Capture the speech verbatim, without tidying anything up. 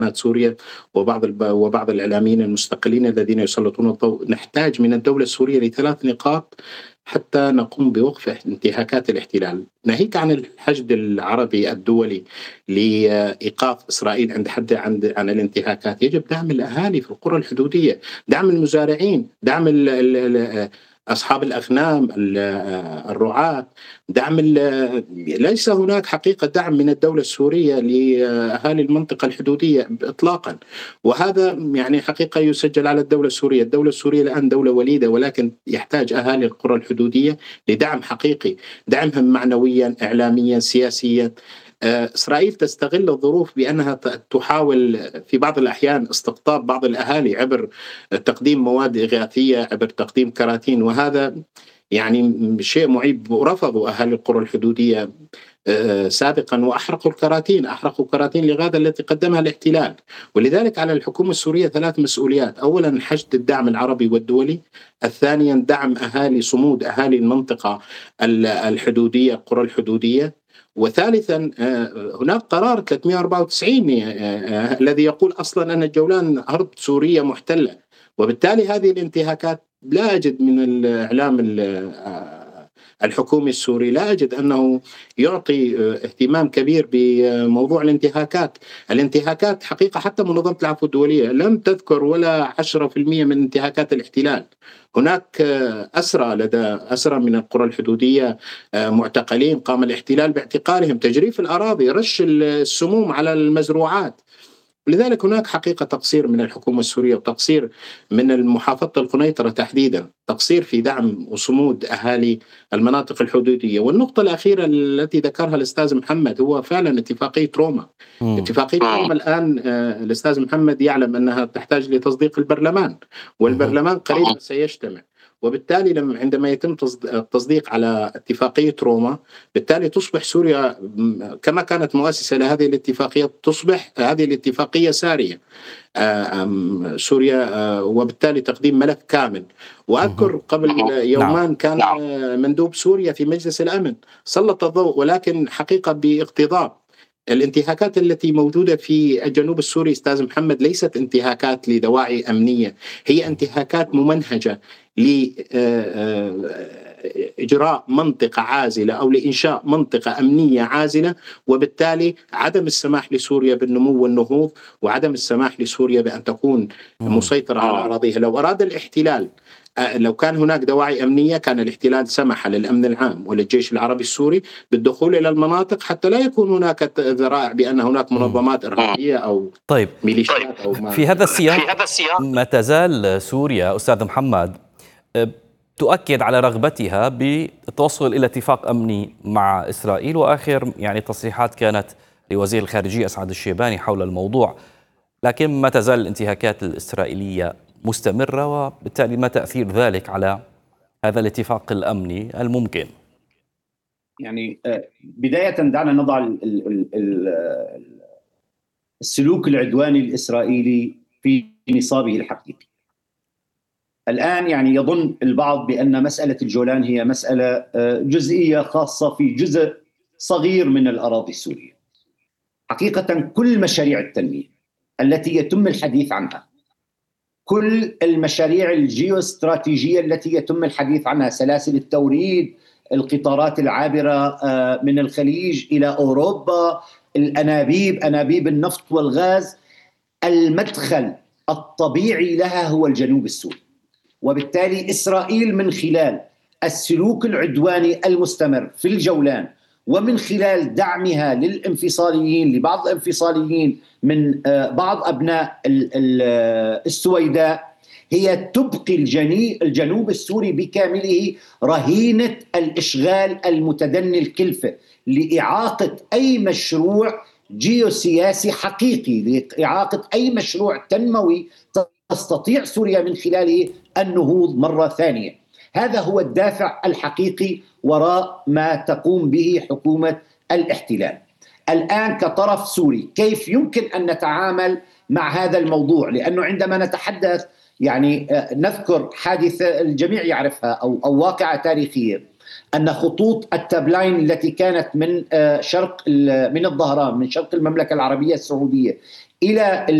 حكومات سوريا وبعض الب... وبعض الإعلاميين المستقلين الذين يسلطون الضوء. نحتاج من الدولة السورية لثلاث نقاط حتى نقوم بوقف انتهاكات الاحتلال، ناهيك عن الحشد العربي الدولي لإيقاف إسرائيل عند حد عند عن الانتهاكات. يجب دعم الأهالي في القرى الحدودية، دعم المزارعين، دعم ال ال أصحاب الأغنام، الرعاة، دعم. ليس هناك حقيقة دعم من الدولة السورية لأهالي المنطقة الحدودية إطلاقا، وهذا يعني حقيقة يسجل على الدولة السورية. الدولة السورية الآن دولة وليدة، ولكن يحتاج أهالي القرى الحدودية لدعم حقيقي، دعمهم معنويا، إعلاميا، سياسيا. إسرائيل تستغل الظروف بأنها تحاول في بعض الأحيان استقطاب بعض الأهالي عبر تقديم مواد إغاثية، عبر تقديم كراتين، وهذا يعني شيء معيب. ورفضوا أهالي القرى الحدودية سابقا وأحرقوا الكراتين، أحرقوا كراتين الإغاثة التي قدمها الاحتلال. ولذلك على الحكومة السورية ثلاث مسؤوليات: أولا حشد الدعم العربي والدولي، الثانيا دعم أهالي صمود أهالي المنطقة الحدودية القرى الحدودية، وثالثا هناك قرار ثلاثمئة وأربعة وتسعين الذي يقول أصلا أن الجولان أرض سورية محتلة. وبالتالي هذه الانتهاكات لا أجد من الإعلام الحكومي السوري، لا أجد أنه يعطي اهتمام كبير بموضوع الانتهاكات. الانتهاكات حقيقة حتى منظمة العفو الدولية لم تذكر ولا عشرة في المئة من انتهاكات الاحتلال. هناك أسرى لدى أسرى من القرى الحدودية معتقلين قام الاحتلال باعتقالهم، تجريف الأراضي، رش السموم على المزروعات. لذلك هناك حقيقة تقصير من الحكومة السورية وتقصير من المحافظة القنيطرة تحديدا، تقصير في دعم وصمود أهالي المناطق الحدودية. والنقطة الأخيرة التي ذكرها الأستاذ محمد هو فعلا اتفاقية روما. م. اتفاقية روما الآن الأستاذ محمد يعلم أنها تحتاج لتصديق البرلمان، والبرلمان قريبا سيجتمع، وبالتالي لما عندما يتم التصديق على اتفاقية روما بالتالي تصبح سوريا كما كانت مؤسسة لهذه الاتفاقية، تصبح هذه الاتفاقية سارية سوريا، وبالتالي تقديم ملف كامل. وأذكر قبل يومان كان مندوب سوريا في مجلس الأمن سلط الضوء، ولكن حقيقة باقتضاب. الانتهاكات التي موجودة في الجنوب السوري أستاذ محمد ليست انتهاكات لدواعي أمنية، هي انتهاكات ممنهجة لإجراء منطقة عازلة أو لإنشاء منطقة أمنية عازلة، وبالتالي عدم السماح لسوريا بالنمو والنهوض، وعدم السماح لسوريا بأن تكون مسيطرة على أراضيها. لو أراد الاحتلال، لو كان هناك دواعي أمنية، كان الاحتلال سمح للأمن العام وللجيش العربي السوري بالدخول إلى المناطق حتى لا يكون هناك ذرائع بأن هناك منظمات إرهابية أو طيب. ميليشيات أو ما. في هذا السياق ما تزال سوريا أستاذ محمد تؤكد على رغبتها بالتوصل إلى اتفاق أمني مع إسرائيل، وآخر يعني تصريحات كانت لوزير الخارجية أسعد الشيباني حول الموضوع، لكن ما تزال الانتهاكات الإسرائيلية مستمرة، وبالتالي ما تأثير ذلك على هذا الاتفاق الأمني الممكن؟ يعني بداية دعنا نضع السلوك العدواني الإسرائيلي في نصابه الحقيقي. الآن يعني يظن البعض بأن مسألة الجولان هي مسألة جزئية خاصة في جزء صغير من الأراضي السورية. حقيقة كل مشاريع التنمية التي يتم الحديث عنها، كل المشاريع الجيوستراتيجية التي يتم الحديث عنها، سلاسل التوريد، القطارات العابرة من الخليج إلى أوروبا، الأنابيب، أنابيب النفط والغاز، المدخل الطبيعي لها هو الجنوب السوري. وبالتالي إسرائيل من خلال السلوك العدواني المستمر في الجولان، ومن خلال دعمها للانفصاليين، لبعض الانفصاليين من بعض أبناء السويداء، هي تبقي الجنوب السوري بكامله رهينة الإشغال المتدني الكلفة لإعاقة أي مشروع جيوسياسي حقيقي، لإعاقة أي مشروع تنموي تستطيع سوريا من خلاله النهوض مرة ثانية. هذا هو الدافع الحقيقي وراء ما تقوم به حكومة الاحتلال. الآن كطرف سوري كيف يمكن أن نتعامل مع هذا الموضوع؟ لأنه عندما نتحدث يعني نذكر حادثة الجميع يعرفها أو, أو واقعة تاريخية، أن خطوط التابلاين التي كانت من شرق من الظهران من شرق المملكة العربية السعودية الى